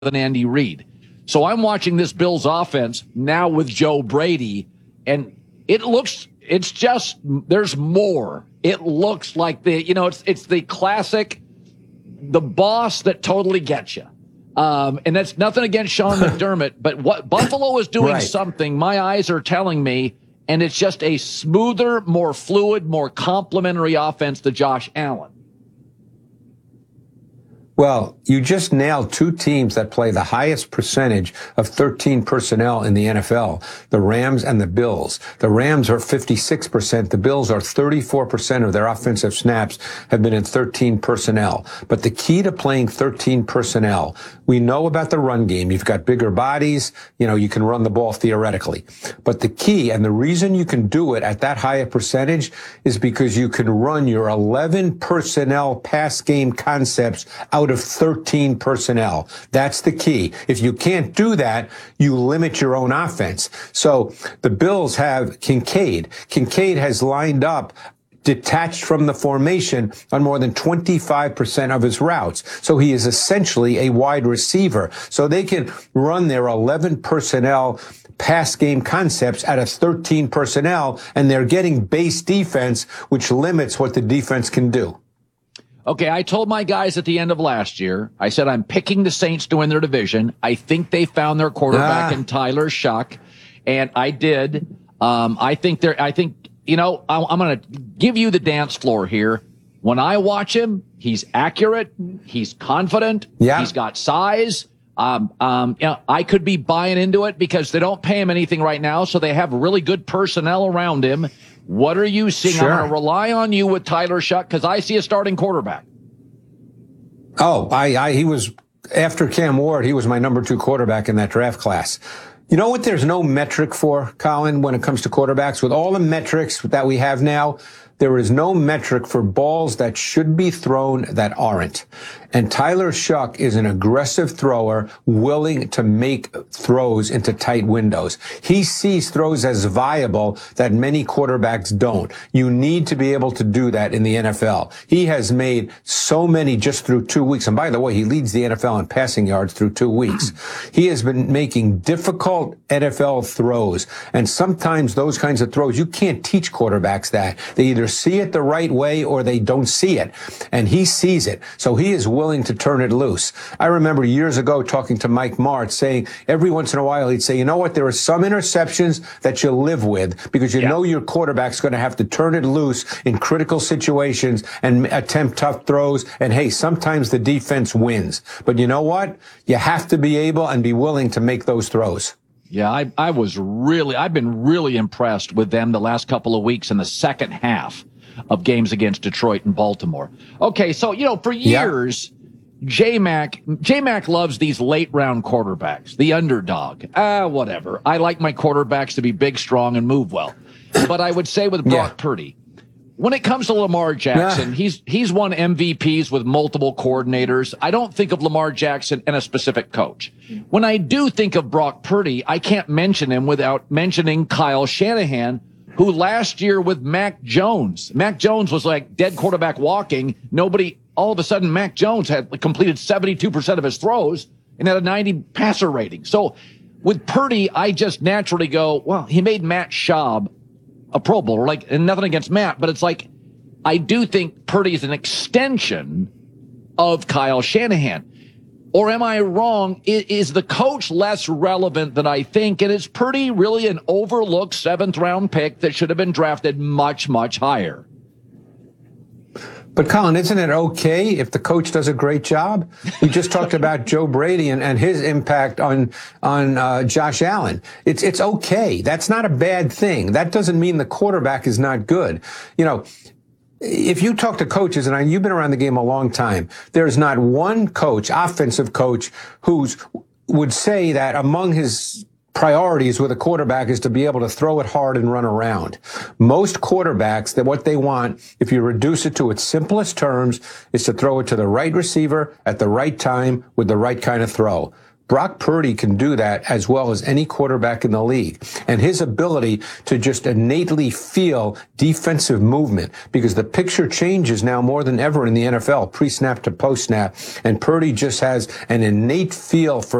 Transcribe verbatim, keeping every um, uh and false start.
than Andy Reid. So I'm watching this Bills offense now with Joe Brady, and it looks, it's just, there's more. It looks like the, you know, it's it's the classic, the boss that totally gets you. Um, and that's nothing against Sean McDermott, but what Buffalo is doing right. something, my eyes are telling me, and it's just a smoother, more fluid, more complementary offense to Josh Allen. Well, you just nailed two teams that play the highest percentage of thirteen personnel in the N F L, the Rams and the Bills. The Rams are fifty-six percent. The Bills are thirty-four percent of their offensive snaps have been in thirteen personnel. But the key to playing thirteen personnel, we know about the run game. You've got bigger bodies. You know, you can run the ball theoretically. But the key and the reason you can do it at that higher percentage is because you can run your eleven personnel pass game concepts out of thirteen personnel. That's the key. If you can't do that, you limit your own offense. So the Bills have Kincaid. Kincaid has lined up detached from the formation on more than twenty-five percent of his routes. So he is essentially a wide receiver. So they can run their eleven personnel pass game concepts out of thirteen personnel, and they're getting base defense, which limits what the defense can do. Okay, I told my guys at the end of last year, I said I'm picking the Saints to win their division. I think they found their quarterback ah. in Tyler Shuck, and I did. Um, I think they're, I think, you know, I, I'm going to give you the dance floor here. When I watch him, he's accurate, he's confident, yeah. he's got size. Um, um, you know, I could be buying into it because they don't pay him anything right now, so they have really good personnel around him. What are you seeing? Sure. I'm going to rely on you with Tyler Shuck because I see a starting quarterback. Oh, I, I, he was, after Cam Ward, he was my number two quarterback in that draft class. You know what there's no metric for, Colin, when it comes to quarterbacks? With all the metrics that we have now, there is no metric for balls that should be thrown that aren't. And Tyler Shuck is an aggressive thrower, willing to make throws into tight windows. He sees throws as viable that many quarterbacks don't. You need to be able to do that in the N F L. He has made so many just through two weeks. And by the way, he leads the N F L in passing yards through two weeks. He has been making difficult N F L throws. And sometimes those kinds of throws, you can't teach quarterbacks that. They either see it the right way or they don't see it. And he sees it. So he is willing to turn it loose. I remember years ago talking to Mike Martz saying every once in a while he'd say, you know what, there are some interceptions that you live with because you yeah. know your quarterback's going to have to turn it loose in critical situations and attempt tough throws. And hey, sometimes the defense wins. But you know what? You have to be able and be willing to make those throws. Yeah, I, I was really, I've been really impressed with them the last couple of weeks in the second half of games against Detroit and Baltimore. Okay, so, you know, for years, yeah. J-Mac, J-Mac loves these late-round quarterbacks, the underdog. Ah, whatever. I like my quarterbacks to be big, strong, and move well. But I would say with Brock yeah. Purdy, when it comes to Lamar Jackson, yeah. he's he's won M V Ps with multiple coordinators. I don't think of Lamar Jackson and a specific coach. When I do think of Brock Purdy, I can't mention him without mentioning Kyle Shanahan, who last year with Mac Jones, Mac Jones was like dead quarterback walking. Nobody, all of a sudden, Mac Jones had completed seventy-two percent of his throws and had a ninety passer rating. So with Purdy, I just naturally go, well, he made Matt Schaub a Pro Bowler, like, and nothing against Matt, but it's like, I do think Purdy is an extension of Kyle Shanahan. Or am I wrong? Is the coach less relevant than I think? And is Purdy really an overlooked seventh round pick that should have been drafted much, much higher? But Colin, isn't it okay if the coach does a great job? We just talked about Joe Brady and, and his impact on on uh, Josh Allen. It's it's okay. That's not a bad thing. That doesn't mean the quarterback is not good. You know, if you talk to coaches, and I, you've been around the game a long time, there's not one coach, offensive coach, who's would say that among his priorities with a quarterback is to be able to throw it hard and run around. Most quarterbacks, that what they want, if you reduce it to its simplest terms, is to throw it to the right receiver at the right time with the right kind of throw. Brock Purdy can do that as well as any quarterback in the league. And his ability to just innately feel defensive movement, because the picture changes now more than ever in the N F L, pre-snap to post-snap, and Purdy just has an innate feel for